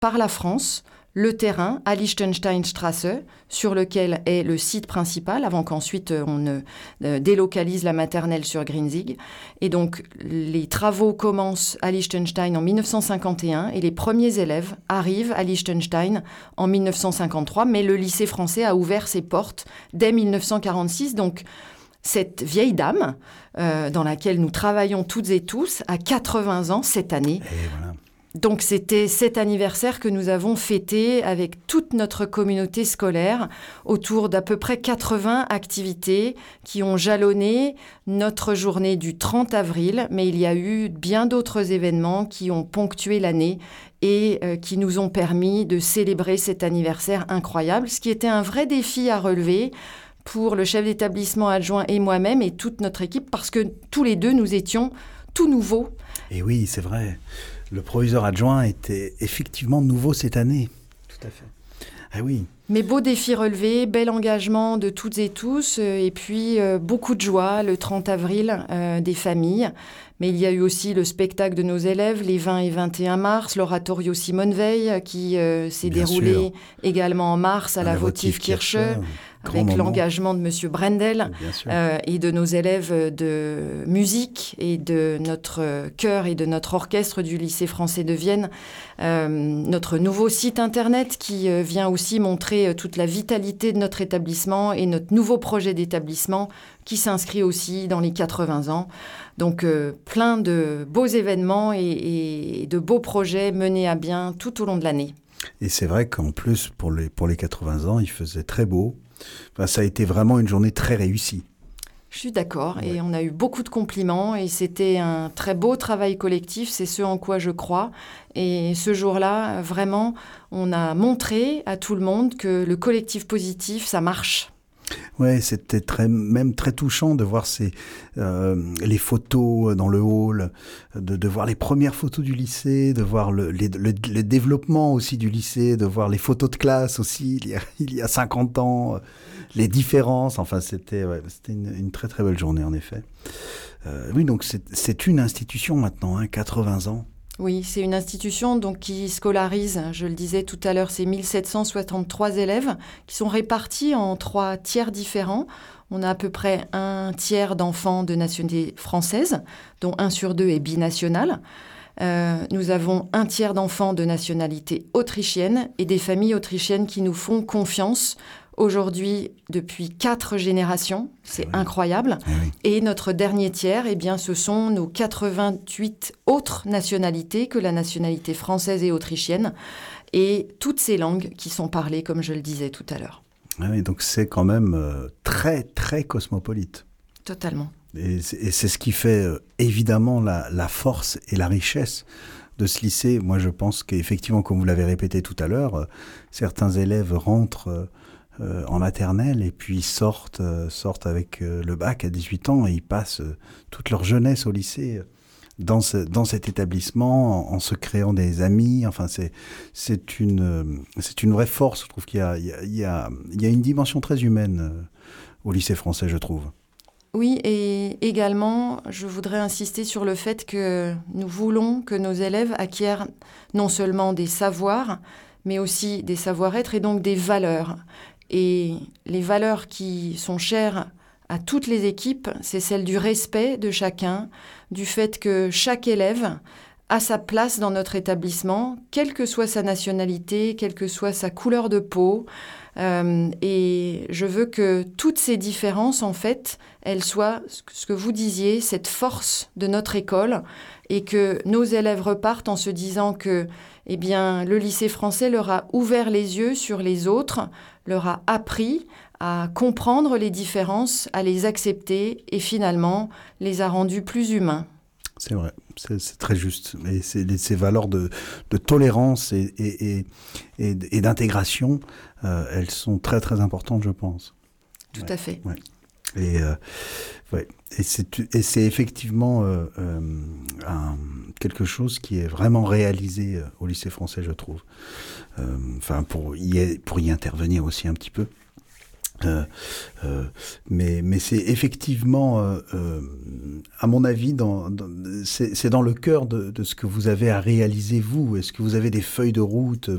par la France le terrain à Liechtensteinstrasse, sur lequel est le site principal, avant qu'ensuite on ne délocalise la maternelle sur Grinzig. Et donc, les travaux commencent à Liechtenstein en 1951 et les premiers élèves arrivent à Liechtenstein en 1953, mais le lycée français a ouvert ses portes dès 1946. Donc, cette vieille dame, dans laquelle nous travaillons toutes et tous, a 80 ans cette année. Et voilà. Donc c'était cet anniversaire que nous avons fêté avec toute notre communauté scolaire autour d'à peu près 80 activités qui ont jalonné notre journée du 30 avril, mais il y a eu bien d'autres événements qui ont ponctué l'année et qui nous ont permis de célébrer cet anniversaire incroyable, ce qui était un vrai défi à relever pour le chef d'établissement adjoint et moi-même et toute notre équipe, parce que tous les deux, nous étions tout nouveaux. Et oui, c'est vrai. Le proviseur adjoint était effectivement nouveau cette année. Tout à fait. Ah oui. Mais beau défi relevé, bel engagement de toutes et tous, et puis beaucoup de joie le 30 avril des familles. Mais il y a eu aussi le spectacle de nos élèves, les 20 et 21 mars, l'oratorio Simone Veil, qui s'est déroulé également en mars à la Votivkirche, avec l'engagement de M. Brendel et de nos élèves de musique et de notre chœur et de notre orchestre du lycée français de Vienne. Notre nouveau site internet qui vient aussi montrer toute la vitalité de notre établissement et notre nouveau projet d'établissement qui s'inscrit aussi dans les 80 ans. Donc plein de beaux événements et de beaux projets menés à bien tout au long de l'année. Et c'est vrai qu'en plus, pour les 80 ans, il faisait très beau. Enfin, ça a été vraiment une journée très réussie. Je suis d'accord, et on a eu beaucoup de compliments, et c'était un très beau travail collectif, c'est ce en quoi je crois. Et ce jour-là, vraiment, on a montré à tout le monde que le collectif positif, ça marche. Ouais, c'était même très touchant de voir les photos dans le hall, de voir les premières photos du lycée, de voir le développement aussi du lycée, de voir les photos de classe aussi il y a 50 ans, les différences. Enfin, c'était une très très belle journée en effet. Oui, donc c'est une institution maintenant, 80 ans. Oui, c'est une institution donc, qui scolarise, je le disais tout à l'heure, c'est 1763 élèves qui sont répartis en 3 tiers différents. On a à peu près un tiers d'enfants de nationalité française, dont 1 sur 2 est binational. Nous avons un tiers d'enfants de nationalité autrichienne et des familles autrichiennes qui nous font confiance aujourd'hui depuis 4 générations. C'est incroyable. Et notre dernier tiers, eh bien, ce sont nos 88 autres nationalités que la nationalité française et autrichienne et toutes ces langues qui sont parlées, comme je le disais tout à l'heure. Ah oui, donc c'est quand même très, très cosmopolite. Totalement. Et c'est ce qui fait évidemment la force et la richesse de ce lycée. Moi, je pense qu'effectivement, comme vous l'avez répété tout à l'heure, certains élèves rentrent en maternelle et puis sortent avec le bac à 18 ans et ils passent toute leur jeunesse au lycée dans cet établissement en se créant des amis. Enfin, c'est une vraie force. Je trouve qu'il y a une dimension très humaine au lycée français, je trouve. Oui, et également, je voudrais insister sur le fait que nous voulons que nos élèves acquièrent non seulement des savoirs, mais aussi des savoir-être et donc des valeurs. Et les valeurs qui sont chères à toutes les équipes, c'est celle du respect de chacun, du fait que chaque élève a sa place dans notre établissement, quelle que soit sa nationalité, quelle que soit sa couleur de peau. Et je veux que toutes ces différences, en fait, elles soient, ce que vous disiez, cette force de notre école, et que nos élèves repartent en se disant que, eh bien, le lycée français leur a ouvert les yeux sur les autres, leur a appris à comprendre les différences, à les accepter, et finalement, les a rendus plus humains. C'est vrai, c'est très juste. Et ces valeurs de tolérance et d'intégration, elles sont très très importantes, je pense. Tout à fait. Ouais. Et c'est effectivement quelque chose qui est vraiment réalisé au lycée français, je trouve. Enfin, pour y intervenir aussi un petit peu. Mais c'est effectivement, à mon avis, c'est dans le cœur de ce que vous avez à réaliser, vous. Est-ce que vous avez des feuilles de route